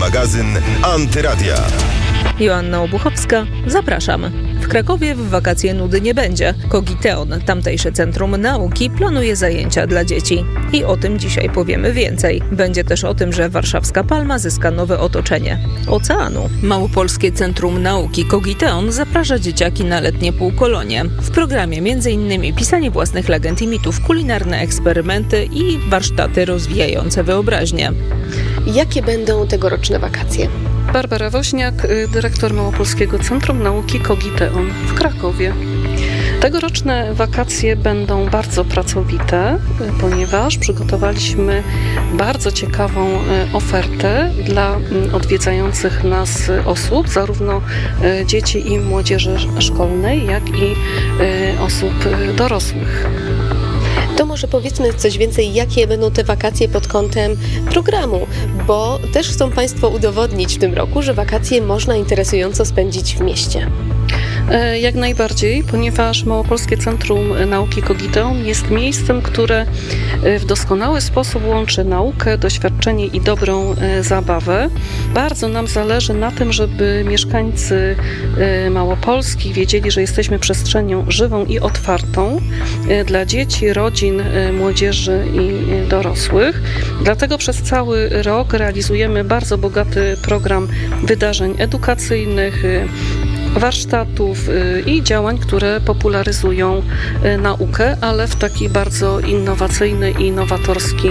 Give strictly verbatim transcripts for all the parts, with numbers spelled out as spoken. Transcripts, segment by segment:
Magazyn Antyradia. Joanna Obuchowska, zapraszam. W Krakowie w wakacje nudy nie będzie. Kogiteon, tamtejsze Centrum Nauki, planuje zajęcia dla dzieci. I o tym dzisiaj powiemy więcej. Będzie też o tym, że warszawska Palma zyska nowe otoczenie oceanu. Małopolskie Centrum Nauki Kogiteon zaprasza dzieciaki na letnie półkolonie. W programie m.in. pisanie własnych legend i mitów, kulinarne eksperymenty i warsztaty rozwijające wyobraźnię. Jakie będą tegoroczne wakacje? Barbara Woźniak, dyrektor Małopolskiego Centrum Nauki Kogiteon w Krakowie. Tegoroczne wakacje będą bardzo pracowite, ponieważ przygotowaliśmy bardzo ciekawą ofertę dla odwiedzających nas osób, zarówno dzieci i młodzieży szkolnej, jak i osób dorosłych. To może powiedzmy coś więcej, jakie będą te wakacje pod kątem programu, bo też chcą Państwo udowodnić w tym roku, że wakacje można interesująco spędzić w mieście. Jak najbardziej, ponieważ Małopolskie Centrum Nauki Kogiteon jest miejscem, które w doskonały sposób łączy naukę, doświadczenie i dobrą zabawę. Bardzo nam zależy na tym, żeby mieszkańcy Małopolski wiedzieli, że jesteśmy przestrzenią żywą i otwartą dla dzieci, rodzin, młodzieży i dorosłych. Dlatego przez cały rok realizujemy bardzo bogaty program wydarzeń edukacyjnych, warsztatów i działań, które popularyzują naukę, ale w taki bardzo innowacyjny i nowatorski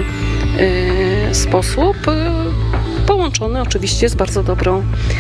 sposób, połączony oczywiście z bardzo dobrą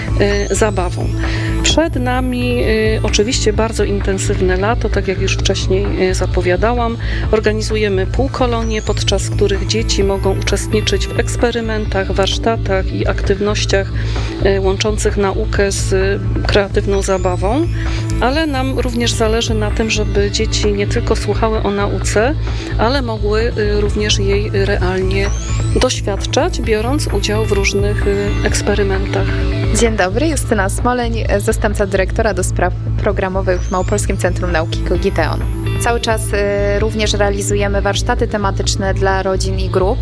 zabawą. Przed nami oczywiście bardzo intensywne lato, tak jak już wcześniej zapowiadałam. Organizujemy półkolonie, podczas których dzieci mogą uczestniczyć w eksperymentach, warsztatach i aktywnościach łączących naukę z kreatywną zabawą, ale nam również zależy na tym, żeby dzieci nie tylko słuchały o nauce, ale mogły również jej realnie doświadczać, biorąc udział w różnych eksperymentach. Dzień dobry, Justyna Smoleń, zastępca dyrektora do spraw programowych w Małopolskim Centrum Nauki Kogiteon. Cały czas również realizujemy warsztaty tematyczne dla rodzin i grup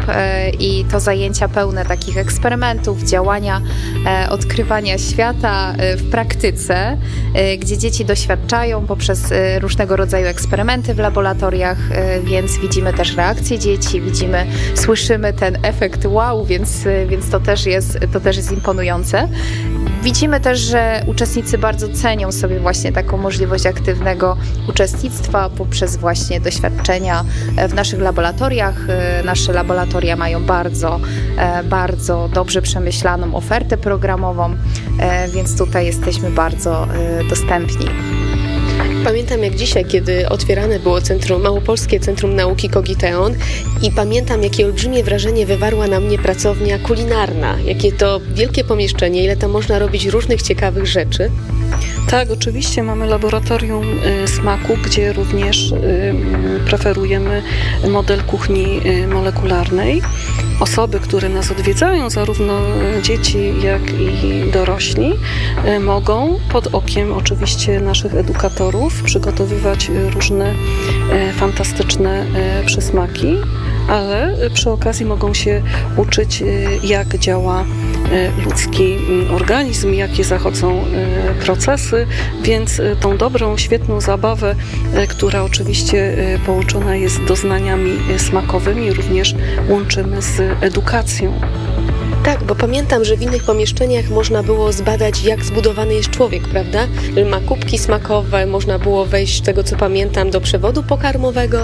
i to zajęcia pełne takich eksperymentów, działania, odkrywania świata w praktyce, gdzie dzieci doświadczają poprzez różnego rodzaju eksperymenty w laboratoriach, więc widzimy też reakcje dzieci, widzimy, słyszymy ten efekt wow, więc, więc to też jest, to też jest imponujące. Widzimy też, że uczestnicy bardzo cenią sobie właśnie taką możliwość aktywnego uczestnictwa poprzez właśnie doświadczenia w naszych laboratoriach. Nasze laboratoria mają bardzo, bardzo dobrze przemyślaną ofertę programową, więc tutaj jesteśmy bardzo dostępni. Pamiętam jak dzisiaj, kiedy otwierane było centrum, Małopolskie Centrum Nauki Kogiteon i pamiętam, jakie olbrzymie wrażenie wywarła na mnie pracownia kulinarna. Jakie to wielkie pomieszczenie, ile tam można robić różnych ciekawych rzeczy. Tak, oczywiście mamy laboratorium y, smaku, gdzie również y, preferujemy model kuchni y, molekularnej. Osoby, które nas odwiedzają, zarówno dzieci, jak i dorośli, y, mogą pod okiem oczywiście naszych edukatorów przygotowywać różne y, fantastyczne y, przysmaki, ale przy okazji mogą się uczyć, y, jak działa ludzki organizm, jakie zachodzą procesy, więc tą dobrą, świetną zabawę, która oczywiście połączona jest z doznaniami smakowymi, również łączymy z edukacją. Tak, bo pamiętam, że w innych pomieszczeniach można było zbadać, jak zbudowany jest człowiek, prawda? Ma kubki smakowe, można było wejść, z tego co pamiętam, do przewodu pokarmowego.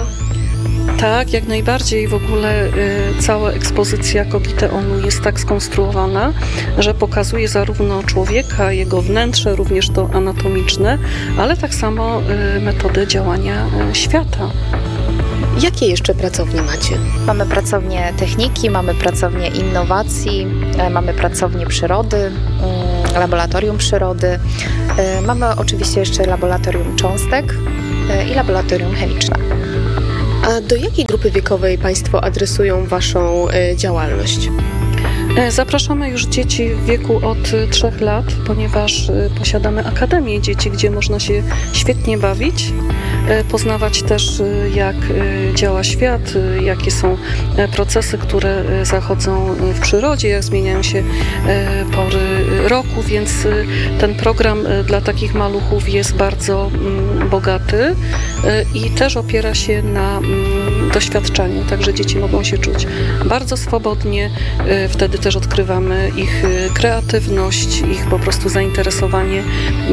Tak, jak najbardziej. W ogóle y, cała ekspozycja Kogiteonu jest tak skonstruowana, że pokazuje zarówno człowieka, jego wnętrze, również to anatomiczne, ale tak samo y, metodę działania y, świata. Jakie jeszcze pracownie macie? Mamy pracownię techniki, mamy pracownię innowacji, mamy pracownię przyrody, laboratorium przyrody. Mamy oczywiście jeszcze laboratorium cząstek i laboratorium chemiczne. A do jakiej grupy wiekowej Państwo adresują Waszą działalność? Zapraszamy już dzieci w wieku od trzech lat, ponieważ posiadamy Akademię Dzieci, gdzie można się świetnie bawić, poznawać też, jak działa świat, jakie są procesy, które zachodzą w przyrodzie, jak zmieniają się pory roku, więc ten program dla takich maluchów jest bardzo bogaty i też opiera się na doświadczeniu, także dzieci mogą się czuć bardzo swobodnie, wtedy też odkrywamy ich kreatywność, ich po prostu zainteresowanie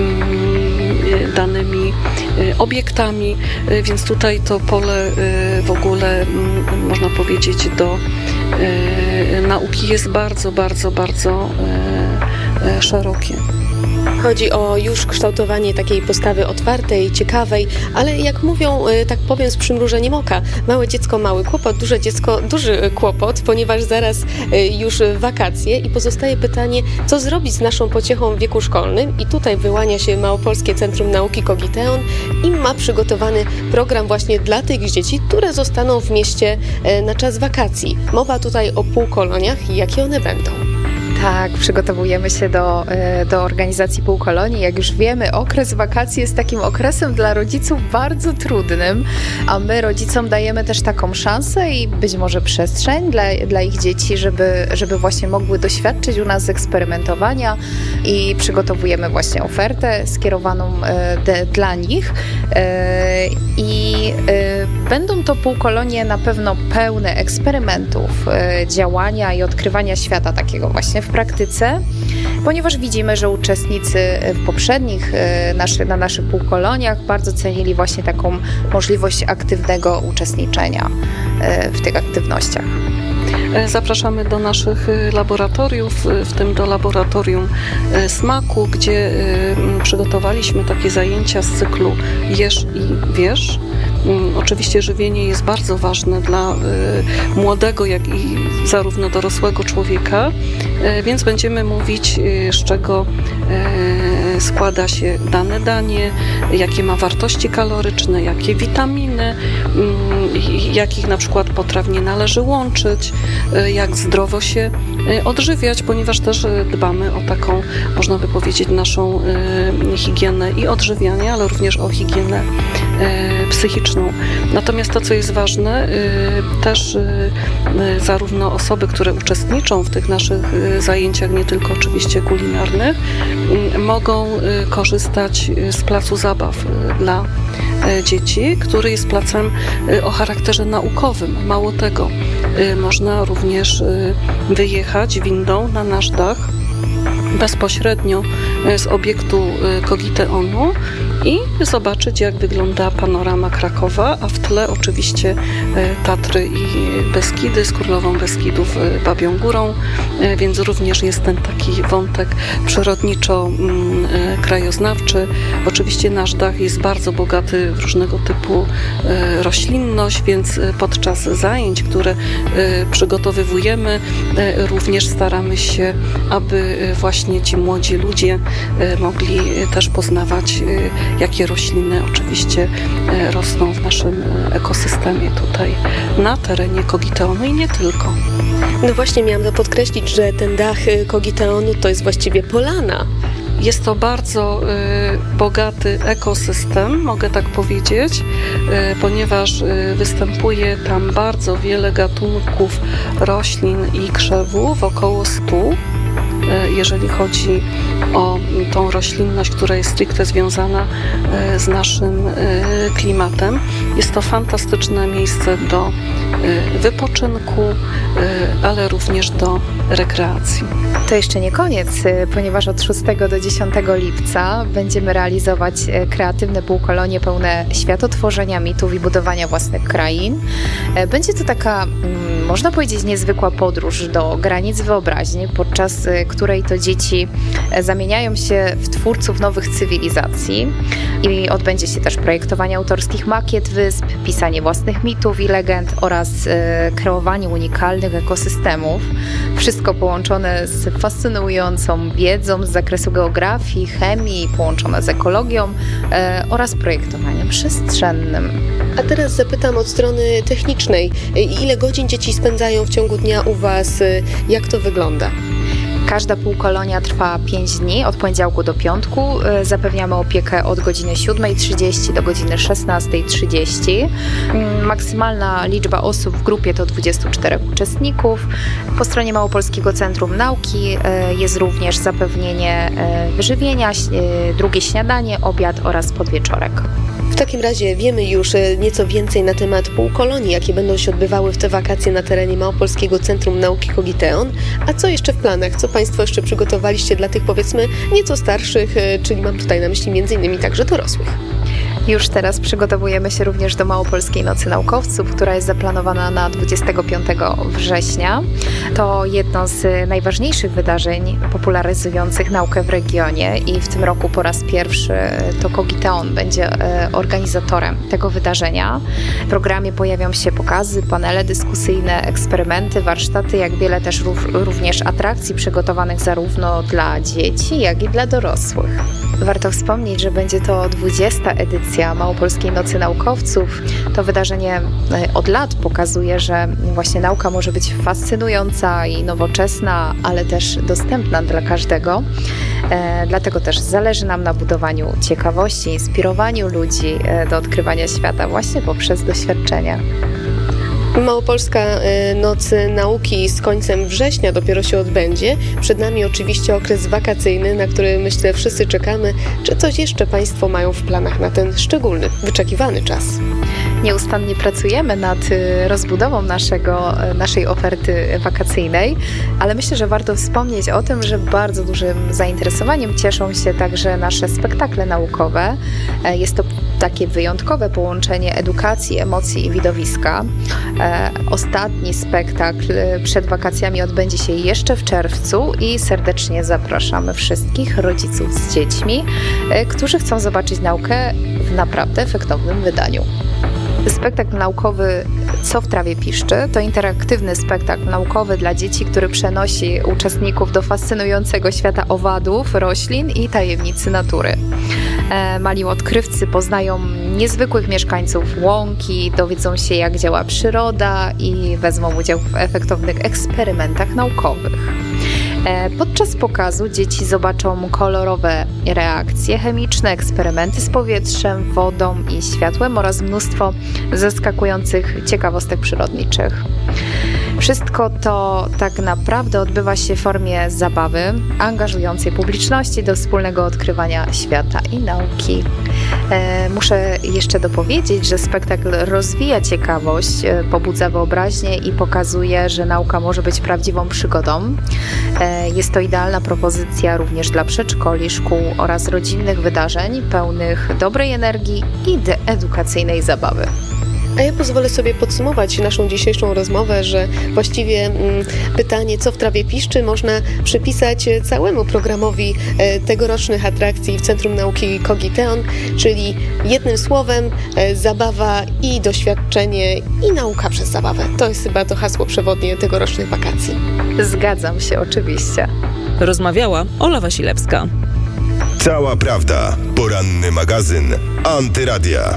danymi obiektami, więc tutaj to pole w ogóle, można powiedzieć, do nauki jest bardzo, bardzo, bardzo szerokie. Chodzi o już kształtowanie takiej postawy otwartej, ciekawej, ale jak mówią, tak powiem z przymrużeniem oka, małe dziecko mały kłopot, duże dziecko duży kłopot, ponieważ zaraz już wakacje i pozostaje pytanie, co zrobić z naszą pociechą w wieku szkolnym, i tutaj wyłania się Małopolskie Centrum Nauki Kogiteon i ma przygotowany program właśnie dla tych dzieci, które zostaną w mieście na czas wakacji. Mowa tutaj o półkoloniach i jakie one będą. Tak, przygotowujemy się do, do organizacji półkolonii. Jak już wiemy, okres wakacji jest takim okresem dla rodziców bardzo trudnym, a my rodzicom dajemy też taką szansę i być może przestrzeń dla, dla ich dzieci, żeby, żeby właśnie mogły doświadczyć u nas eksperymentowania, i przygotowujemy właśnie ofertę skierowaną de, dla nich. I będą to półkolonie na pewno pełne eksperymentów, działania i odkrywania świata takiego właśnie w praktyce, ponieważ widzimy, że uczestnicy w poprzednich naszy, na naszych półkoloniach bardzo cenili właśnie taką możliwość aktywnego uczestniczenia w tych aktywnościach. Zapraszamy do naszych laboratoriów, w tym do laboratorium smaku, gdzie przygotowaliśmy takie zajęcia z cyklu Jesz i Wiesz. Oczywiście żywienie jest bardzo ważne dla młodego, jak i zarówno dorosłego człowieka, więc będziemy mówić, z czego składa się dane danie, jakie ma wartości kaloryczne, jakie witaminy, jakich na przykład potraw nie należy łączyć, jak zdrowo się odżywiać, ponieważ też dbamy o taką, można by powiedzieć, naszą higienę i odżywiania, ale również o higienę psychiczną. Natomiast to, co jest ważne, też zarówno osoby, które uczestniczą w tych naszych zajęciach, nie tylko oczywiście kulinarnych, mogą korzystać z placu zabaw dla dzieci, który jest placem o charakterze naukowym. Mało tego, można również wyjechać windą na nasz dach bezpośrednio z obiektu Kogiteonu i zobaczyć, jak wygląda panorama Krakowa, a w tle oczywiście Tatry i Beskidy z Królową Beskidów Babią Górą, więc również jest ten taki wątek przyrodniczo-krajoznawczy. Oczywiście nasz dach jest bardzo bogaty w różnego typu roślinność, więc podczas zajęć, które przygotowywujemy, również staramy się, aby właśnie ci młodzi ludzie mogli też poznawać, jakie rośliny oczywiście rosną w naszym ekosystemie tutaj na terenie Kogiteonu i nie tylko. No właśnie, miałam to podkreślić, że ten dach Kogiteonu to jest właściwie polana. Jest to bardzo y, bogaty ekosystem, mogę tak powiedzieć, y, ponieważ y, występuje tam bardzo wiele gatunków roślin i krzewów, około stu. Jeżeli chodzi o tą roślinność, która jest stricte związana z naszym klimatem. Jest to fantastyczne miejsce do wypoczynku, ale również do rekreacji. To jeszcze nie koniec, ponieważ od szóstego do dziesiątego lipca będziemy realizować kreatywne półkolonie pełne światotworzenia, mitów i budowania własnych krain. Będzie to taka, można powiedzieć, niezwykła podróż do granic wyobraźni, podczas której to dzieci zamieniają się w twórców nowych cywilizacji i odbędzie się też projektowanie autorskich makiet wysp, pisanie własnych mitów i legend oraz kreowanie unikalnych ekosystemów. Wszystko połączone z fascynującą wiedzą z zakresu geografii, chemii, połączone z ekologią oraz projektowaniem przestrzennym. A teraz zapytam od strony technicznej. Ile godzin dzieci spędzają w ciągu dnia u Was? Jak to wygląda? Każda półkolonia trwa pięć dni, od poniedziałku do piątku. Zapewniamy opiekę od godziny siódmej trzydzieści do godziny szesnastej trzydzieści. Maksymalna liczba osób w grupie to dwudziestu czterech uczestników. Po stronie Małopolskiego Centrum Nauki jest również zapewnienie wyżywienia, drugie śniadanie, obiad oraz podwieczorek. W takim razie wiemy już nieco więcej na temat półkolonii, jakie będą się odbywały w te wakacje na terenie Małopolskiego Centrum Nauki Kogiteon. A co jeszcze w planach? Co Państwo jeszcze przygotowaliście dla tych, powiedzmy, nieco starszych, czyli mam tutaj na myśli między innymi także dorosłych? Już teraz przygotowujemy się również do Małopolskiej Nocy Naukowców, która jest zaplanowana na dwudziestego piątego września. To jedno z najważniejszych wydarzeń popularyzujących naukę w regionie i w tym roku po raz pierwszy to Kogiteon będzie organizatorem tego wydarzenia. W programie pojawią się pokazy, panele dyskusyjne, eksperymenty, warsztaty, jak wiele też również atrakcji przygotowanych zarówno dla dzieci, jak i dla dorosłych. Warto wspomnieć, że będzie to dwudziesta edycja Małopolskiej Nocy Naukowców. To wydarzenie od lat pokazuje, że właśnie nauka może być fascynująca i nowoczesna, ale też dostępna dla każdego. E, dlatego też zależy nam na budowaniu ciekawości, inspirowaniu ludzi do odkrywania świata właśnie poprzez doświadczenia. Małopolska Noc Nauki z końcem września dopiero się odbędzie. Przed nami oczywiście okres wakacyjny, na który myślę wszyscy czekamy. Czy coś jeszcze Państwo mają w planach na ten szczególny, wyczekiwany czas? Nieustannie pracujemy nad rozbudową naszego, naszej oferty wakacyjnej, ale myślę, że warto wspomnieć o tym, że bardzo dużym zainteresowaniem cieszą się także nasze spektakle naukowe. Jest to takie wyjątkowe połączenie edukacji, emocji i widowiska. Ostatni spektakl przed wakacjami odbędzie się jeszcze w czerwcu i serdecznie zapraszamy wszystkich rodziców z dziećmi, którzy chcą zobaczyć naukę w naprawdę efektownym wydaniu. Spektakl naukowy Co w trawie piszczy to interaktywny spektakl naukowy dla dzieci, który przenosi uczestników do fascynującego świata owadów, roślin i tajemnicy natury. Mali odkrywcy poznają niezwykłych mieszkańców łąki, dowiedzą się, jak działa przyroda i wezmą udział w efektownych eksperymentach naukowych. Podczas pokazu dzieci zobaczą kolorowe reakcje chemiczne, eksperymenty z powietrzem, wodą i światłem oraz mnóstwo zaskakujących ciekawostek przyrodniczych. Wszystko to tak naprawdę odbywa się w formie zabawy, angażującej publiczności do wspólnego odkrywania świata i nauki. E, muszę jeszcze dopowiedzieć, że spektakl rozwija ciekawość, pobudza wyobraźnię i pokazuje, że nauka może być prawdziwą przygodą. E, jest to idealna propozycja również dla przedszkoli, szkół oraz rodzinnych wydarzeń pełnych dobrej energii i edukacyjnej zabawy. A ja pozwolę sobie podsumować naszą dzisiejszą rozmowę, że właściwie mm, pytanie, co w trawie piszczy, można przypisać całemu programowi e, tegorocznych atrakcji w Centrum Nauki Kogiteon, czyli jednym słowem e, zabawa i doświadczenie i nauka przez zabawę. To jest chyba to hasło przewodnie tegorocznych wakacji. Zgadzam się, oczywiście. Rozmawiała Ola Wasilewska. Cała prawda. Poranny magazyn Antyradia.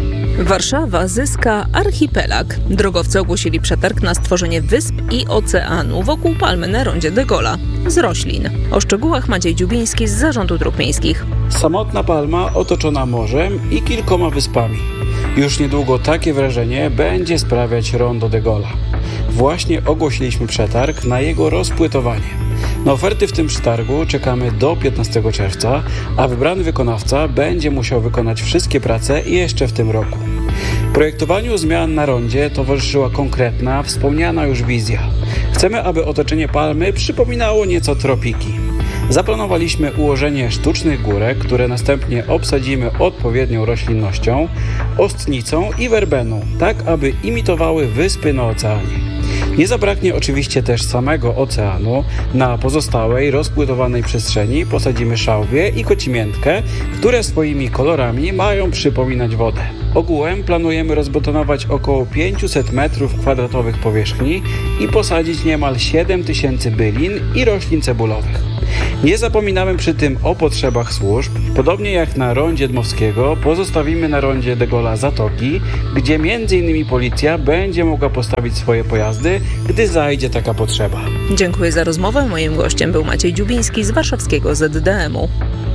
Warszawa zyska archipelag. Drogowcy ogłosili przetarg na stworzenie wysp i oceanu wokół Palmy na rondzie de Gaulle'a z roślin. O szczegółach Maciej Dziubiński z Zarządu Dróg Miejskich. Samotna palma otoczona morzem i kilkoma wyspami. Już niedługo takie wrażenie będzie sprawiać rondo de Gaulle'a. Właśnie ogłosiliśmy przetarg na jego rozpłytowanie. Na oferty w tym przetargu czekamy do piętnastego czerwca, a wybrany wykonawca będzie musiał wykonać wszystkie prace jeszcze w tym roku. Projektowaniu zmian na rondzie towarzyszyła konkretna, wspomniana już wizja. Chcemy, aby otoczenie palmy przypominało nieco tropiki. Zaplanowaliśmy ułożenie sztucznych górek, które następnie obsadzimy odpowiednią roślinnością, ostnicą i werbeną, tak aby imitowały wyspy na oceanie. Nie zabraknie oczywiście też samego oceanu. Na pozostałej, rozpłytowanej przestrzeni posadzimy szałwię i kocimiętkę, które swoimi kolorami mają przypominać wodę. Ogółem planujemy rozbetonować około pięćset metrów kwadratowych powierzchni i posadzić niemal siedem tysięcy bylin i roślin cebulowych. Nie zapominamy przy tym o potrzebach służb. Podobnie jak na rondzie Dmowskiego pozostawimy na rondzie de Gaulle'a zatoki, gdzie między innymi policja będzie mogła postawić swoje pojazdy, gdy zajdzie taka potrzeba. Dziękuję za rozmowę. Moim gościem był Maciej Dziubiński z warszawskiego Z D M u.